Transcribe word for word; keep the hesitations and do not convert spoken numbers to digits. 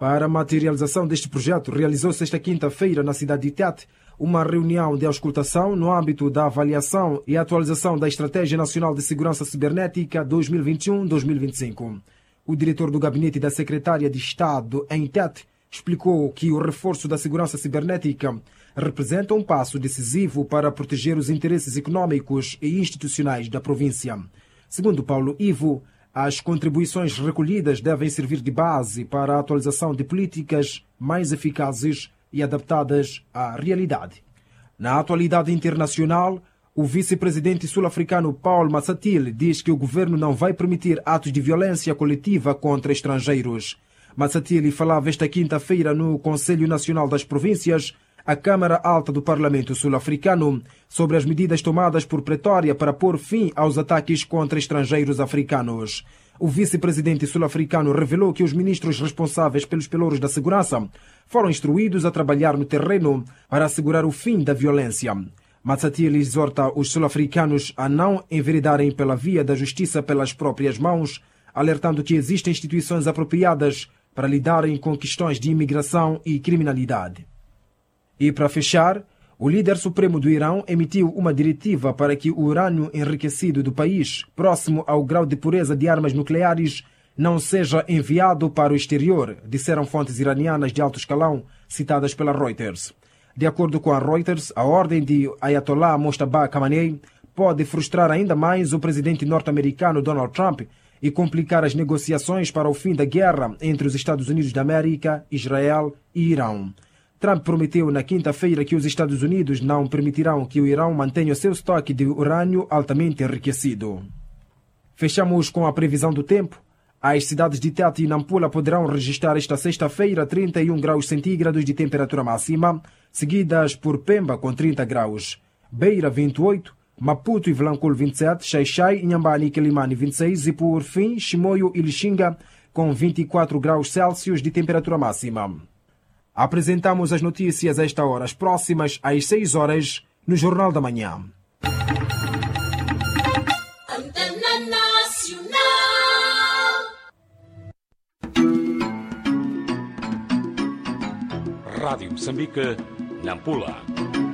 Para a materialização deste projeto, realizou-se esta quinta-feira na cidade de Tete uma reunião de auscultação no âmbito da avaliação e atualização da Estratégia Nacional de Segurança Cibernética dois mil e vinte e um a dois mil e vinte e cinco. O diretor do gabinete da Secretária de Estado em Tete explicou que o reforço da segurança cibernética representa um passo decisivo para proteger os interesses econômicos e institucionais da província. Segundo Paulo Ivo, as contribuições recolhidas devem servir de base para a atualização de políticas mais eficazes e adaptadas à realidade. Na atualidade internacional, o vice-presidente sul-africano Paul Mashatile diz que o governo não vai permitir atos de violência coletiva contra estrangeiros. Mashatile falava esta quinta-feira no Conselho Nacional das Províncias, a Câmara Alta do Parlamento sul-africano, sobre as medidas tomadas por Pretória para pôr fim aos ataques contra estrangeiros africanos. O vice-presidente sul-africano revelou que os ministros responsáveis pelos pelouros da segurança foram instruídos a trabalhar no terreno para assegurar o fim da violência. Mashatile exorta os sul-africanos a não enveredarem pela via da justiça pelas próprias mãos, alertando que existem instituições apropriadas para lidarem com questões de imigração e criminalidade. E para fechar, o líder supremo do Irão emitiu uma diretiva para que o urânio enriquecido do país, próximo ao grau de pureza de armas nucleares, não seja enviado para o exterior, disseram fontes iranianas de alto escalão citadas pela Reuters. De acordo com a Reuters, a ordem de Ayatollah Mojtaba Khamenei pode frustrar ainda mais o presidente norte-americano Donald Trump e complicar as negociações para o fim da guerra entre os Estados Unidos da América, Israel e Irão. Trump prometeu na quinta-feira que os Estados Unidos não permitirão que o Irão mantenha o seu estoque de urânio altamente enriquecido. Fechamos com a previsão do tempo. As cidades de Tete e Nampula poderão registrar esta sexta-feira trinta e um graus centígrados de temperatura máxima, seguidas por Pemba com trinta graus, Beira vinte e oito, Maputo e Vilanculo vinte e sete, Xai-Xai, Inhambane e Quelimane vinte e seis e por fim Chimoio e Lixinga com vinte e quatro graus Celsius de temperatura máxima. Apresentamos as notícias a esta hora, as próximas às seis horas, no Jornal da Manhã. Rádio Moçambique, Nampula.